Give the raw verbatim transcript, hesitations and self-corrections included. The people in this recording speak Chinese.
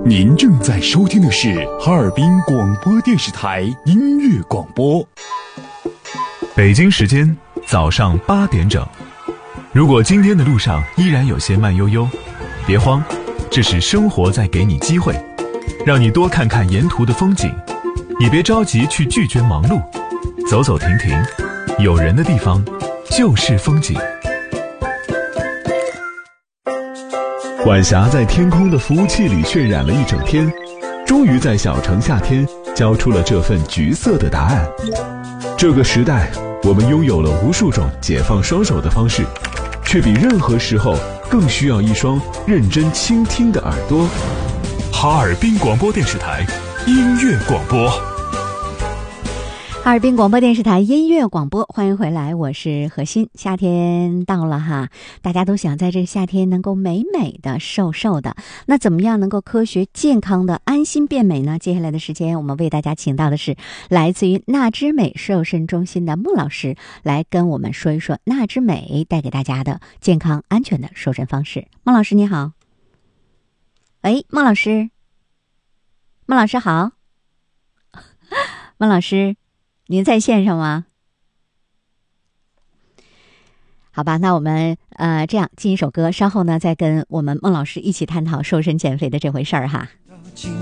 您正在收听的是哈尔滨广播电视台音乐广播。 北京时间早上八点整。如果今天的路上依然有些慢悠悠，别慌，这是生活在给你机会，让你多看看沿途的风景。也别着急去拒绝忙碌，走走停停，有人的地方就是风景。晚霞在天空的服务器里渲染了一整天，终于在小城夏天交出了这份橘色的答案。这个时代，我们拥有了无数种解放双手的方式，却比任何时候更需要一双认真倾听的耳朵。 哈尔滨广播电视台音乐广播。 哈尔滨广播电视台音乐广播，欢迎回来，我是何欣。夏天到了哈，大家都想在这个夏天能够美美的瘦瘦的，那怎么样能够科学健康的安心变美呢？接下来的时间我们为大家请到的是来自于纳之美瘦身中心的孟老师，来跟我们说一说纳之美带给大家的健康安全的瘦身方式。孟老师你好。喂，孟老师。孟老师好。孟老师您在线上吗？好吧，那我们呃这样进一首歌，稍后呢再跟我们孟老师一起探讨瘦身减肥的这回事儿哈。 今